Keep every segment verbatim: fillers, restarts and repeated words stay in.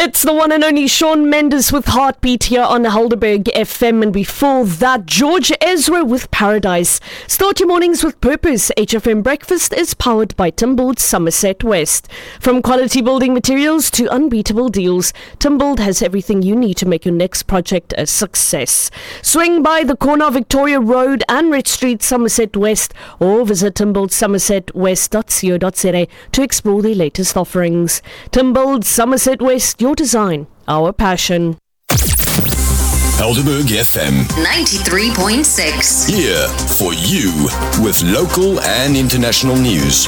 It's the one and only Shawn Mendes with Heartbeat here on Helderberg F M, and before that, George Ezra with Paradise. Start your mornings with purpose. H F M Breakfast is powered by Timbold Somerset West. From quality building materials to unbeatable deals, Timbold has everything you need to make your next project a success. Swing by the corner of Victoria Road and Red Street, Somerset West, or visit timbold somerset west dot co dot za to explore their latest offerings. Timbold Somerset West, your design, our passion. Helderberg F M ninety-three point six. Here for you with local and international news.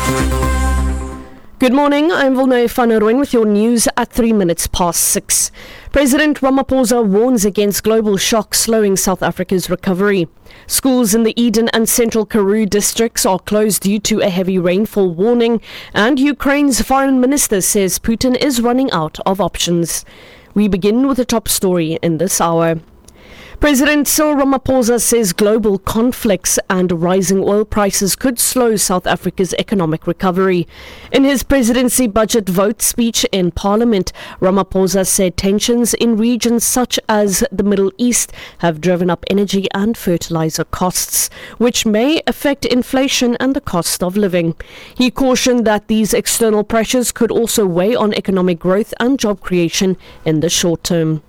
Good morning, I'm Vilnay van Rooyen with your news at three minutes past six. President Ramaphosa warns against global shock slowing South Africa's recovery. Schools in the Eden and Central Karoo districts are closed due to a heavy rainfall warning, and Ukraine's foreign minister says Putin is running out of options. We begin with the top story in this hour. President Cyril Ramaphosa says global conflicts and rising oil prices could slow South Africa's economic recovery. In his presidency budget vote speech in Parliament, Ramaphosa said tensions in regions such as the Middle East have driven up energy and fertilizer costs, which may affect inflation and the cost of living. He cautioned that these external pressures could also weigh on economic growth and job creation in the short term.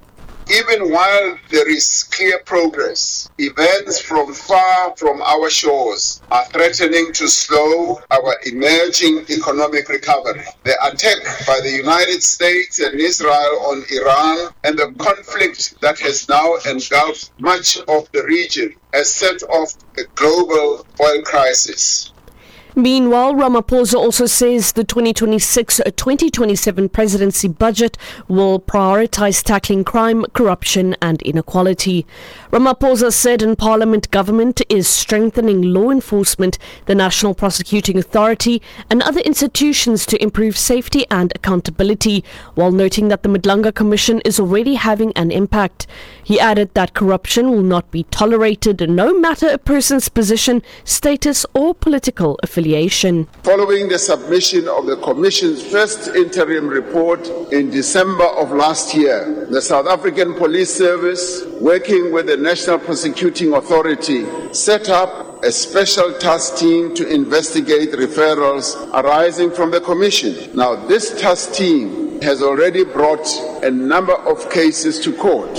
Even while there is clear progress, events from far from our shores are threatening to slow our emerging economic recovery. The attack by the United States and Israel on Iran and the conflict that has now engulfed much of the region has set off a global oil crisis. Meanwhile, Ramaphosa also says the twenty twenty-six to twenty twenty-seven presidency budget will prioritize tackling crime, corruption and inequality. Ramaphosa said in Parliament government is strengthening law enforcement, the National Prosecuting Authority and other institutions to improve safety and accountability, while noting that the Madlanga Commission is already having an impact. He added that corruption will not be tolerated no matter a person's position, status or political affiliation. Following the submission of the Commission's first interim report in December of last year, the South African Police Service, working with the National Prosecuting Authority, set up a special task team to investigate referrals arising from the Commission. Now, this task team has already brought a number of cases to court.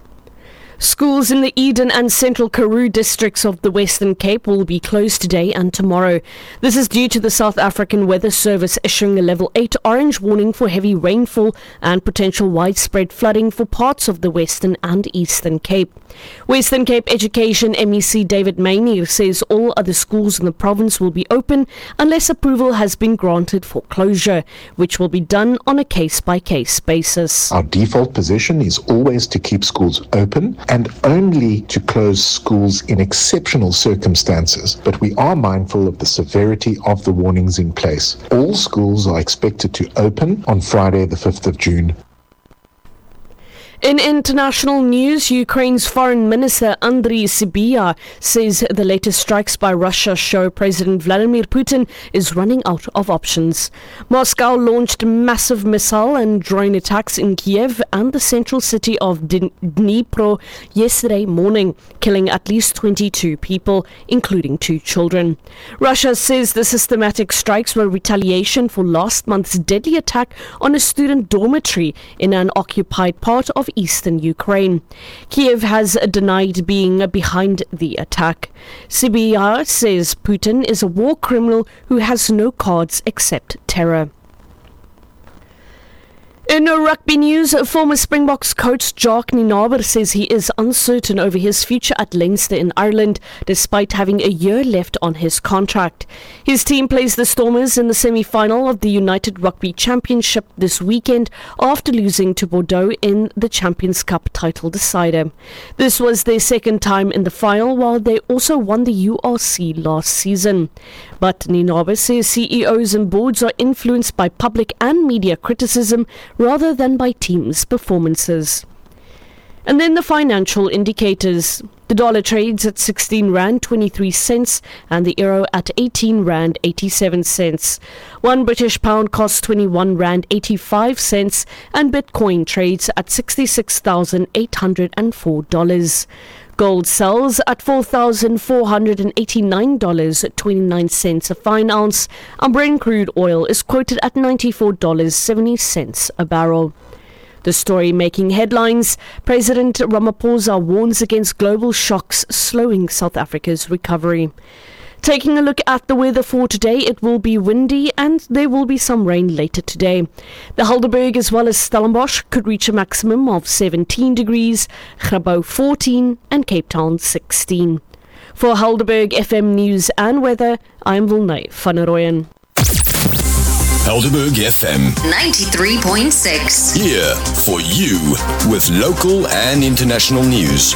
Schools in the Eden and Central Karoo districts of the Western Cape will be closed today and tomorrow. This is due to the South African Weather Service issuing a level eight orange warning for heavy rainfall and potential widespread flooding for parts of the Western and Eastern Cape. Western Cape Education M E C David Mayne says all other schools in the province will be open unless approval has been granted for closure, which will be done on a case-by-case basis. Our default position is always to keep schools open and only to close schools in exceptional circumstances. But we are mindful of the severity of the warnings in place. All schools are expected to open on Friday, the fifth of June. In international news, Ukraine's foreign minister Andriy Sybiha says the latest strikes by Russia show President Vladimir Putin is running out of options. Moscow launched massive missile and drone attacks in Kiev and the central city of Dnipro yesterday morning, killing at least twenty-two people, including two children. Russia says the systematic strikes were retaliation for last month's deadly attack on a student dormitory in an occupied part of eastern Ukraine. Kiev has denied being behind the attack. Sybiha says Putin is a war criminal who has no cards except terror. In rugby news, former Springboks coach Jacques Nienaber says he is uncertain over his future at Leinster in Ireland, despite having a year left on his contract. His team plays the Stormers in the semi-final of the United Rugby Championship this weekend after losing to Bordeaux in the Champions Cup title decider. This was their second time in the final, while they also won the U R C last season. But Nienaber says C E Os and boards are influenced by public and media criticism rather than by teams' performances. And then the financial indicators. The dollar trades at sixteen rand twenty-three cents and the euro at eighteen rand eighty-seven cents. One British pound costs twenty-one rand eighty-five cents and Bitcoin trades at sixty-six thousand eight hundred four dollars. Gold sells at four thousand four hundred eighty-nine dollars and twenty-nine cents a fine ounce, and Brent crude oil is quoted at ninety-four dollars and seventy cents a barrel. The story making headlines. President Ramaphosa warns against global shocks slowing South Africa's recovery. Taking a look at the weather for today, it will be windy and there will be some rain later today. The Helderberg as well as Stellenbosch could reach a maximum of seventeen degrees, Grabouw fourteen and Cape Town sixteen. For Helderberg F M News and Weather, I'm Wilnay van der Rooyen. Helderberg F M ninety-three point six. Here for you with local and international news.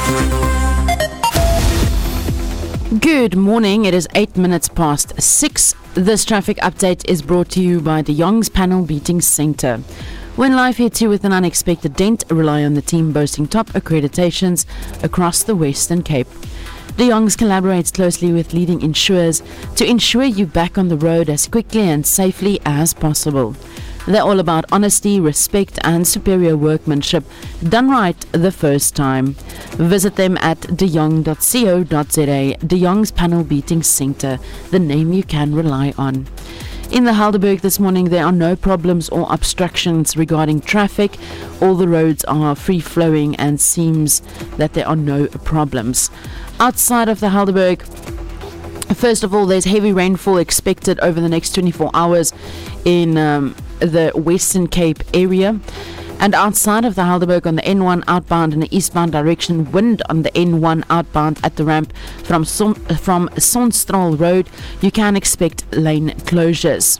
Good morning. It is eight minutes past six. This traffic update is brought to you by De Jong's Panel Beating Centre. When life hits you with an unexpected dent, rely on the team boasting top accreditations across the Western Cape. De Jong's collaborates closely with leading insurers to ensure you back on the road as quickly and safely as possible. They're all about honesty, respect and superior workmanship done right the first time. Visit them at de jong dot co dot za. De Jong's Panel Beating Centre, the name you can rely on. In the Helderberg this morning, there are no problems or obstructions regarding traffic. All the roads are free-flowing and seems that there are no problems. Outside of the Helderberg, first of all, there's heavy rainfall expected over the next twenty-four hours in um, the Western Cape area. And outside of the Helderberg on the N one outbound in the eastbound direction, wind on the N one outbound at the ramp from Son- from Sonstraal Road, you can expect lane closures.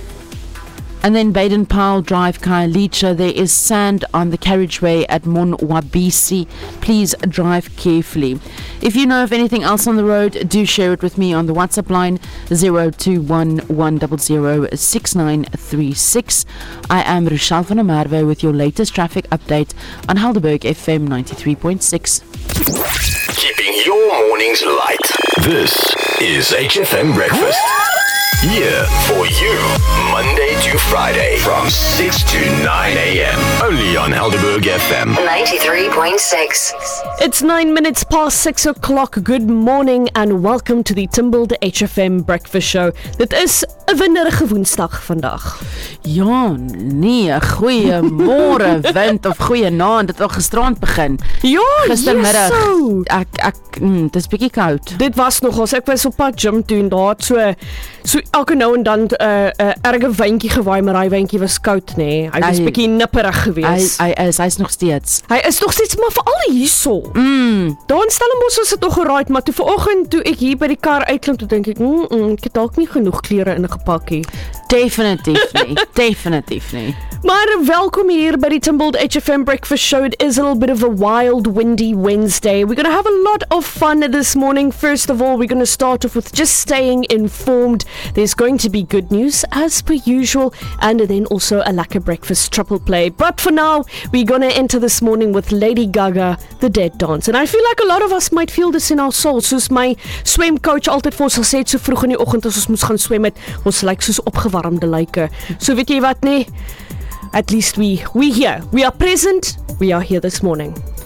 And then Baden-Powell Drive, Khayelitsha, there is sand on the carriageway at Monwabisi. Please drive carefully. If you know of anything else on the road, do share it with me on the WhatsApp line zero two one one zero zero six nine three six. I am Rochelle van der Merwe with your latest traffic update on Helderberg F M ninety-three point six. Keeping your mornings light. This is H F M Breakfast. Here for you, Monday to Friday from six to nine a.m. Only on Helderberg F M ninety-three point six. It's nine minutes past six o'clock. Good morning and welcome to the Timbul H F M Breakfast Show. Dit is 'n winderige Woensdag vandag. Ja, nee, goeiemôre wind of goeienaand, dit het al gisterand begin. Ja, Gistermiddag, jeso. ek, ek, mm, dit is bietjie koud. Dit was nogals, ek was op pad gym toe en daar het so, so elke nou en dan 'n uh, uh, erge wyntjie gewaai, maar hy wyntjie was koud, nee. Hy was Hy- bietjie nipperig gewees. Hy, hy is, hy is nog steeds. Hy is nog steeds maar veral hierso. Mm, Daar in Stellenbosch was dit nog geraaid, maar toe vanoggend toe ek hier by die kar uitklim, toe dink ek, mm, mm, ek het dalk nie genoeg klere in 'n gepakkie. definitief nie, definitief nie. Maar welkom hier by die Timbul H F M Breakfast Show. It is a little bit of a wild, windy Wednesday. We're going to have a lot of fun this morning. First of all, we're going to start off with just staying informed. There's going to be good news, as per usual, and then also a lekker breakfast triple play. But for now, we're going to enter this morning with Lady Gaga, The Dead Dance. And I feel like a lot of us might feel this in our souls. Soos my swemcoach altyd vir ons gesê het, so vroeg in die oggend as ons moes gaan swem het, ons lyk soos opgewarmde lyke. So weet jy wat nie? At least we we here. We are present. We are here this morning.